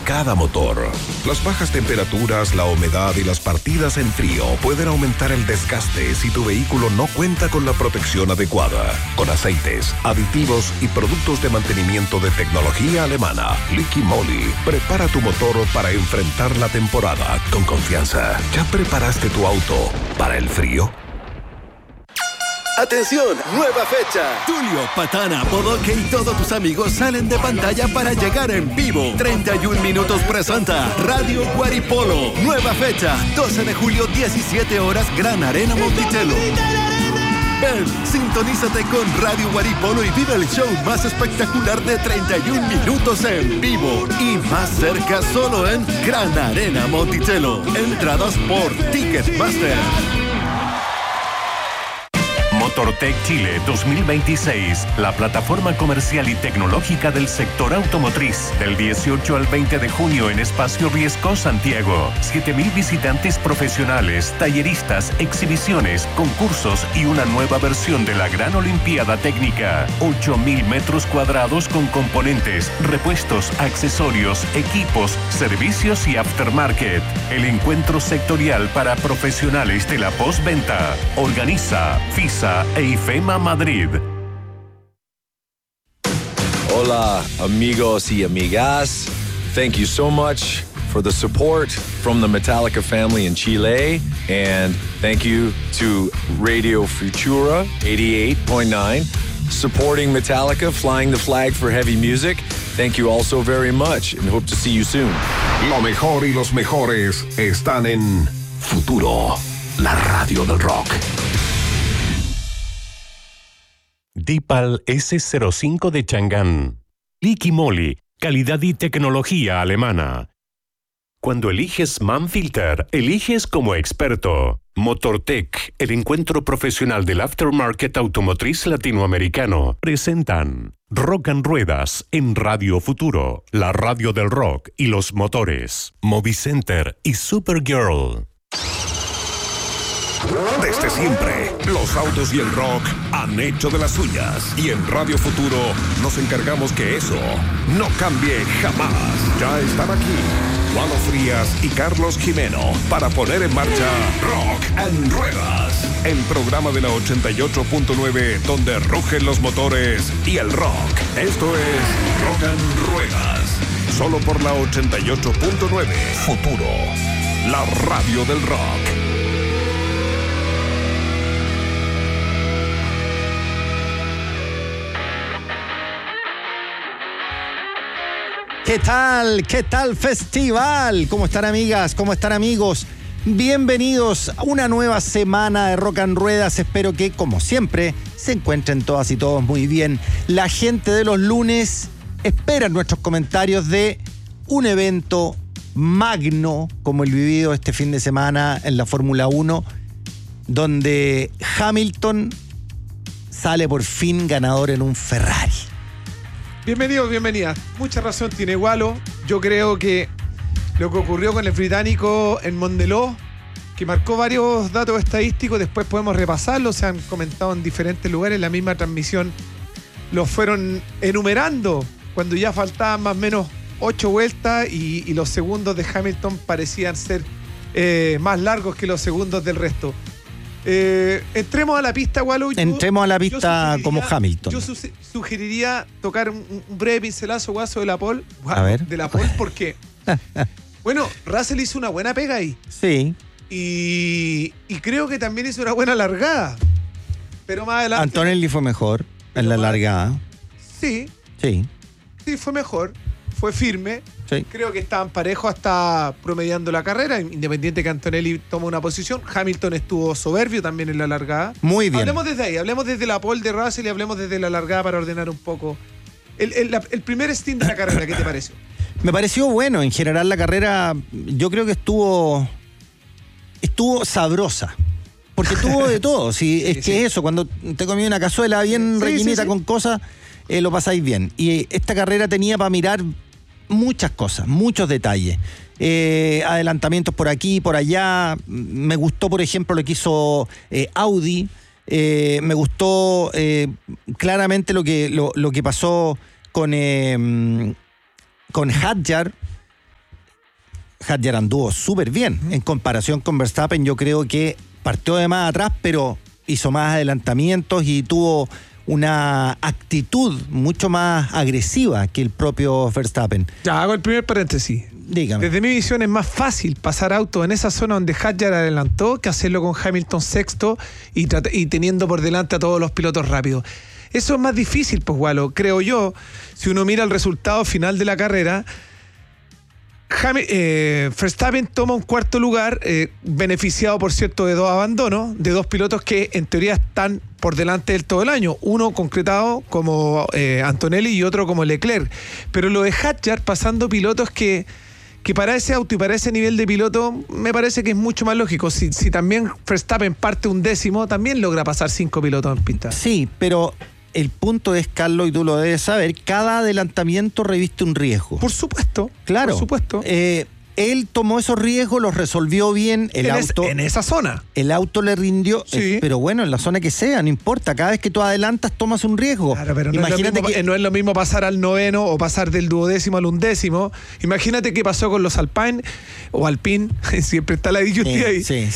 cada motor. Las bajas temperaturas, la humedad y las partidas en frío pueden aumentar el desgaste si tu vehículo no cuenta con la protección adecuada. Con aceites, aditivos y productos de mantenimiento de tecnología alemana, Liqui Moly prepara tu motor para enfrentar la temporada con confianza. ¿Ya preparaste tu auto para el frío? ¡Atención! ¡Nueva fecha! Tulio, Patana, Bodoque y todos tus amigos salen de pantalla para llegar en vivo. 31 Minutos presenta Radio Guaripolo. Nueva fecha, 12 de julio, 17 horas, Gran Arena Monticello. Ven, sintonízate con Radio Guaripolo y vive el show más espectacular de 31 minutos en vivo. Y más cerca solo en Gran Arena Monticello. Entradas por Ticketmaster. Motortech Chile 2026, la plataforma comercial y tecnológica del sector automotriz. Del 18 al 20 de junio en Espacio Riesco, Santiago. 7.000 visitantes profesionales, talleristas, exhibiciones, concursos y una nueva versión de la Gran Olimpiada Técnica. 8.000 metros cuadrados con componentes, repuestos, accesorios, equipos, servicios y aftermarket. El encuentro sectorial para profesionales de la postventa. Organiza FISA e IFEMA Madrid. Hola, amigos y amigas. Thank you so much for the support from the Metallica family in Chile. And thank you to Radio Futura 88.9, supporting Metallica, flying the flag for heavy music. Thank you all so very much and hope to see you soon. Lo mejor y los mejores están en Futuro, la radio del rock. Dipal S05 de Chang'an. Liqui Moly, calidad y tecnología alemana. Cuando eliges Manfilter, eliges como experto. Motortech, el encuentro profesional del aftermarket automotriz latinoamericano, presentan Rock and Ruedas en Radio Futuro, la radio del rock y los motores. Movicenter y Supergirl. Desde siempre, los autos y el rock han hecho de las suyas. Y en Radio Futuro nos encargamos que eso no cambie jamás. Ya están aquí Juan Frías y Carlos Jimeno para poner en marcha Rock and Ruedas, el programa de la 88.9 donde rugen los motores y el rock. Esto es Rock and Ruedas, solo por la 88.9 Futuro, la radio del rock. ¿Qué tal? ¿Qué tal festival? ¿Cómo están, amigas? ¿Cómo están, amigos? Bienvenidos a una nueva semana de Rock and Ruedas. Espero que, como siempre, se encuentren todas y todos muy bien. La gente de los lunes espera nuestros comentarios de un evento magno como el vivido este fin de semana en la Fórmula 1, donde Hamilton sale por fin ganador en un Ferrari. Bienvenidos, bienvenidas. Mucha razón tiene Walo. Yo creo que lo que ocurrió con el británico en Mondeló, que marcó varios datos estadísticos, después podemos repasarlos, se han comentado en diferentes lugares, la misma transmisión los fueron enumerando cuando ya faltaban más o menos 8 vueltas y los segundos de Hamilton parecían ser más largos que los segundos del resto. Entremos a la pista, Walo. Entremos a la pista como Hamilton. Yo sugeriría tocar un breve pincelazo, Guaso, de la pole. A ver. De la pole, porque bueno, Russell hizo una buena pega ahí. Sí. Y creo que también hizo una buena largada. Pero más adelante... Antonelli fue mejor en la largada. Sí, fue mejor. Fue firme. Sí. Creo que estaban parejos hasta promediando la carrera, independiente que Antonelli toma una posición. Hamilton estuvo soberbio también en la largada. Muy bien. Hablemos desde ahí, hablemos desde la pole de Russell y hablemos desde la largada para ordenar un poco. El primer stint de la carrera, ¿qué te pareció? Me pareció bueno. En general la carrera yo creo que estuvo sabrosa. Porque tuvo de todo. Sí, es que eso, cuando te comí una cazuela bien rellenita con cosas, lo pasáis bien. Y esta carrera tenía para mirar muchas cosas, muchos detalles. Adelantamientos por aquí, por allá. Me gustó, por ejemplo, lo que hizo Audi. Me gustó claramente lo que pasó con Hadjar. Hadjar anduvo súper bien. En comparación con Verstappen, yo creo que partió de más atrás, pero hizo más adelantamientos y tuvo una actitud mucho más agresiva que el propio Verstappen. Ya, hago el primer paréntesis. Dígame. Desde mi visión es más fácil pasar auto en esa zona donde Hadjar adelantó que hacerlo con Hamilton sexto y teniendo por delante a todos los pilotos rápidos. Eso es más difícil, pues, Walo, creo yo. Si uno mira el resultado final de la carrera, Verstappen toma un cuarto lugar, beneficiado, por cierto, de 2 abandonos, de 2 pilotos que en teoría están por delante del todo el año. Uno concretado como Antonelli y otro como Leclerc. Pero lo de Hadjar pasando pilotos que para ese auto y para ese nivel de piloto me parece que es mucho más lógico. Si también Verstappen parte 1/10, también logra pasar 5 pilotos en pista. Sí, pero el punto es, Carlos, y tú lo debes saber, cada adelantamiento reviste un riesgo. Por supuesto. Claro. Por supuesto. Él tomó esos riesgos, los resolvió bien. En esa zona. El auto le rindió, Sí. pero bueno, en la zona que sea, no importa. Cada vez que tú adelantas, tomas un riesgo. Claro, pero Imagínate no es lo mismo pasar al 9º o pasar del 12º al 11º. Imagínate qué pasó con los Alpine o Alpine, siempre está la disyuntiva ahí. Sí.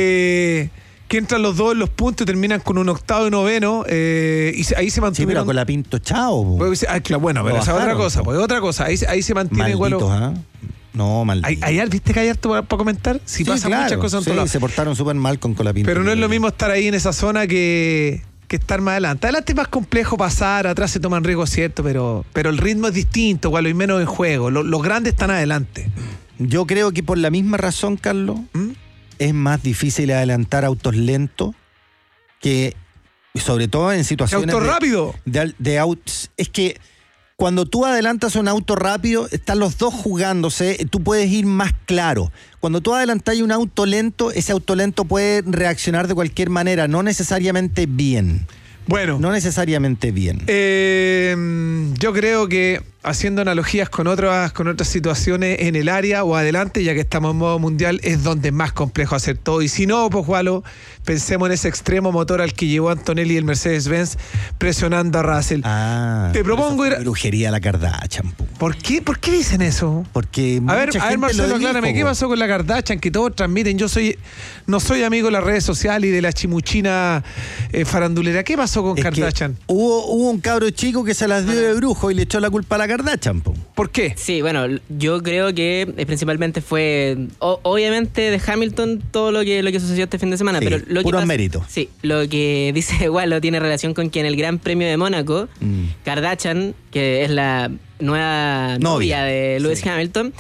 Que entran los dos en los puntos y terminan con un 8º y 9º, y ahí se Sí, mantuvieron. pero con la Pinto, chao. Bueno, pero esa es otra cosa, pues otra cosa. Ahí se mantiene igual. Malditos, ¿ah? No, maldito. Ahí viste que hay harto para comentar. Si pasa muchas cosas en todos lados. se portaron súper mal con Colapinto. Pero no es lo mismo estar ahí en esa zona que estar más adelante. Adelante es más complejo pasar, atrás se toman riesgos, cierto, pero el ritmo es distinto, igual, y menos en juego. Los grandes están adelante. Yo creo que por la misma razón, Carlos, es más difícil adelantar autos lentos que, sobre todo en situaciones auto rápido. de autos. Es que cuando tú adelantas un auto rápido, están los dos jugándose, tú puedes ir más claro. Cuando tú adelantas un auto lento, ese auto lento puede reaccionar de cualquier manera, no necesariamente bien. Bueno. No necesariamente bien. Yo creo que haciendo analogías con otras situaciones en el área o adelante, ya que estamos en modo mundial, es donde es más complejo hacer todo. Y si no, pues, Walo, pensemos en ese extremo motor al que llevó Antonelli el Mercedes-Benz presionando a Russell. Te propongo ir... Brujería la Kardashian. ¿Por qué dicen eso? Porque A ver, Marcelo, aclárame, ¿qué pasó con la Kardashian? Que todos transmiten, no soy amigo de las redes sociales y de la chimuchina farandulera. ¿Qué pasó con Kardashian? Hubo un cabro chico que se las dio de brujo y le echó la culpa a la Kardashian. ¿Por qué? Sí, bueno, yo creo que principalmente fue, obviamente, de Hamilton todo lo que sucedió este fin de semana. Sí, pero lo puros que méritos. Sí, lo que dice Walo tiene relación con que en el Gran Premio de Mónaco, Kardashian, que es la nueva novia de Lewis Hamilton,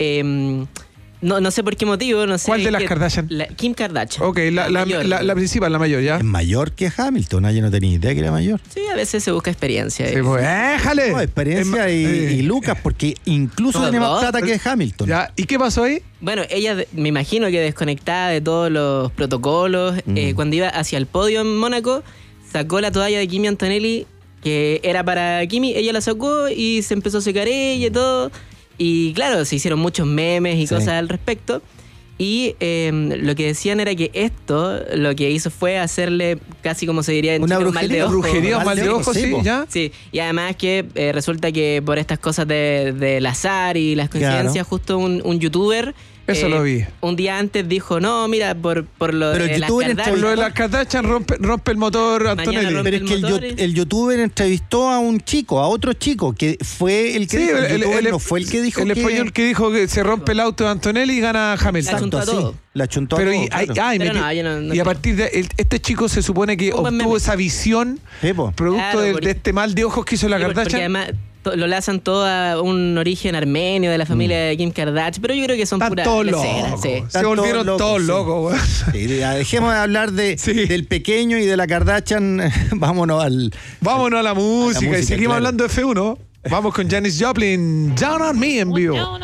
no sé por qué motivo, no sé. ¿Cuál de las Kardashian? Kim Kardashian. Ok, la principal, la mayor, ¿ya? Es mayor que Hamilton, yo no tenía idea que era mayor. Sí, a veces se busca experiencia. Sí, pues, ¡éjale! No, experiencia y Lucas, porque incluso tiene más plata que Hamilton. ¿Ya? ¿Y qué pasó ahí? Bueno, ella me imagino que desconectada de todos los protocolos, cuando iba hacia el podio en Mónaco, sacó la toalla de Kimi Antonelli, que era para Kimi, ella la sacó y se empezó a secar ella y todo. Y claro, se hicieron muchos memes y cosas al respecto. Y lo que decían era que esto lo que hizo fue hacerle casi, como se diría en una Chile, brujería, un mal de ojo, sí, ¿ya? Sí, y además que resulta que por estas cosas del azar y las coincidencias, justo un youtuber... Eso lo vi. Un día antes dijo, no, mira, por lo pero de las Kardashian... Por lo de las Kardashian rompe el motor, Antonelli. Pero es que el youtuber entrevistó a otro chico, que fue el que dijo. No fue el que dijo el español que dijo que se rompe el auto de Antonelli y gana Hamilton. La chuntó a todo. La chuntó a pero todo. Y a partir de este chico se supone que obtuvo esa visión producto de este mal de ojos que hizo la Kardashian. Porque además lo lanzan todo a un origen armenio de la familia de Kim Kardashian, pero yo creo que son puras leceras. Sí. Se volvieron todos locos. Sí, dejemos de hablar del pequeño y de la Kardashian. Vámonos a la música. Y seguimos hablando de F1. Vamos con Janis Joplin, Down on Me en vivo.